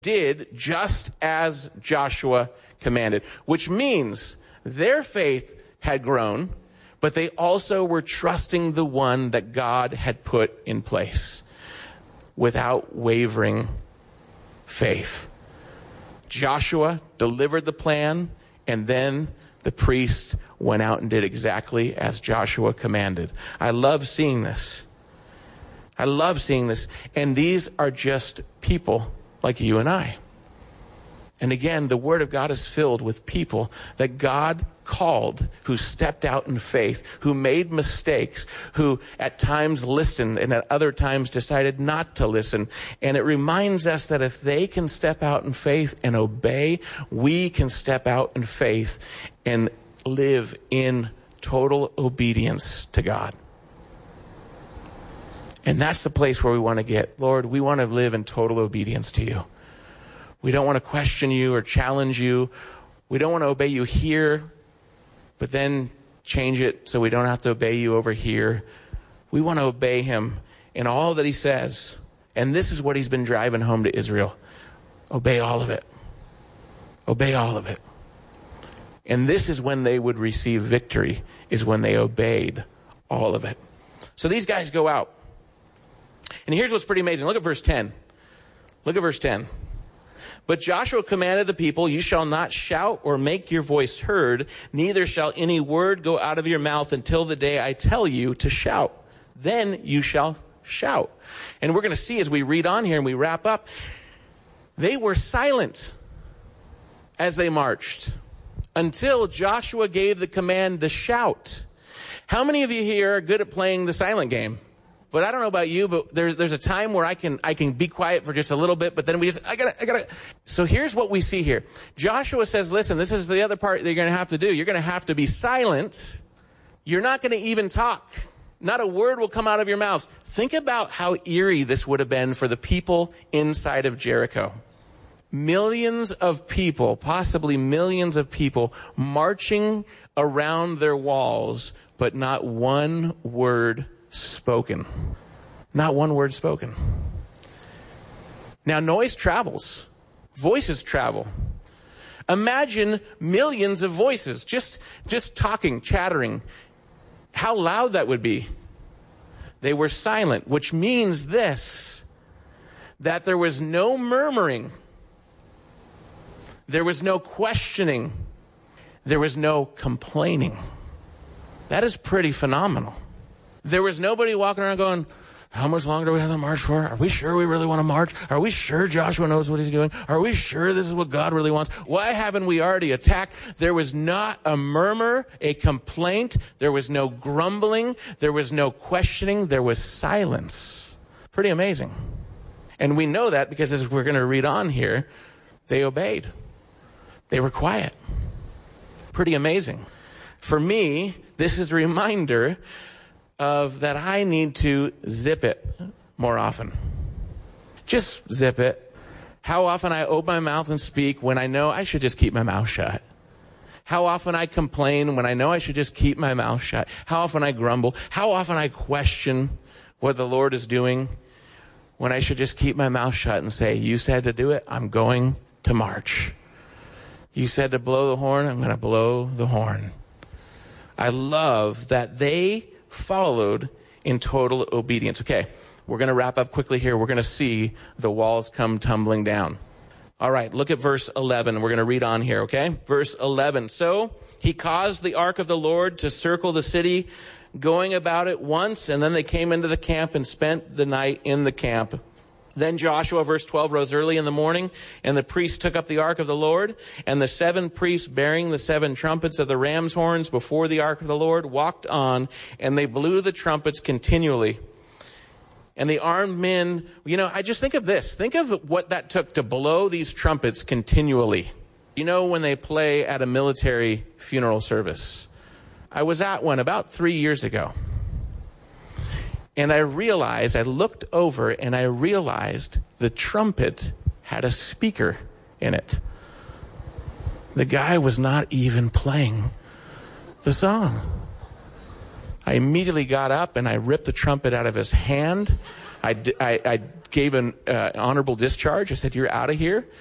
did just as Joshua commanded, which means their faith had grown, but they also were trusting the one that God had put in place without wavering faith. Joshua delivered the plan, and then the priest went out and did exactly as Joshua commanded. I love seeing this. I love seeing this. And these are just people like you and I. And again, the Word of God is filled with people that God called, who stepped out in faith, who made mistakes, who at times listened and at other times decided not to listen. And it reminds us that if they can step out in faith and obey, we can step out in faith and live in total obedience to God. And that's the place where we want to get. Lord, we want to live in total obedience to you. We don't want to question you or challenge you. We don't want to obey you here, but then change it so we don't have to obey you over here. We want to obey him in all that he says. And this is what he's been driving home to Israel. Obey all of it. Obey all of it. And this is when they would receive victory, is when they obeyed all of it. So these guys go out. And here's what's pretty amazing. Look at verse 10. Look at verse 10. But Joshua commanded the people, you shall not shout or make your voice heard, neither shall any word go out of your mouth until the day I tell you to shout. Then you shall shout. And we're going to see as we read on here and we wrap up, they were silent as they marched until Joshua gave the command to shout. How many of you here are good at playing the silent game? But I don't know about you, but there's a time where I can be quiet for just a little bit, but then I gotta. So here's what we see here. Joshua says, listen, this is the other part that you're going to have to do. You're going to have to be silent. You're not going to even talk. Not a word will come out of your mouths. Think about how eerie this would have been for the people inside of Jericho. Millions of people, possibly millions of people, marching around their walls, but not one word spoken. Not one word spoken. Now, noise travels. Voices travel. Imagine millions of voices just talking, chattering. How loud that would be. They were silent, which means this, that there was no murmuring. There was no questioning. There was no complaining. That is pretty phenomenal. There was nobody walking around going, how much longer do we have to march for? Are we sure we really want to march? Are we sure Joshua knows what he's doing? Are we sure this is what God really wants? Why haven't we already attacked? There was not a murmur, a complaint. There was no grumbling. There was no questioning. There was silence. Pretty amazing. And we know that because as we're going to read on here, they obeyed. They were quiet. Pretty amazing. For me, this is a reminder of that I need to zip it more often. Just zip it. How often I open my mouth and speak when I know I should just keep my mouth shut. How often I complain when I know I should just keep my mouth shut. How often I grumble. How often I question what the Lord is doing when I should just keep my mouth shut and say, you said to do it, I'm going to march. You said to blow the horn, I'm going to blow the horn. I love that they followed in total obedience. Okay, we're going to wrap up quickly here. We're going to see the walls come tumbling down. All right, look at verse 11. We're going to read on here, okay? Verse 11. So he caused the ark of the Lord to circle the city, going about it once, and then they came into the camp and spent the night in the camp. Then Joshua, verse 12, rose early in the morning, and the priests took up the ark of the Lord, and the 7 priests bearing the 7 trumpets of the ram's horns before the ark of the Lord walked on, and they blew the trumpets continually. And the armed men, I just think of this. Think of what that took to blow these trumpets continually. You know, when they play at a military funeral service. I was at one about 3 years ago. And I looked over and I realized the trumpet had a speaker in it. The guy was not even playing the song. I immediately got up and I ripped the trumpet out of his hand. I gave an honorable discharge. I said, you're out of here.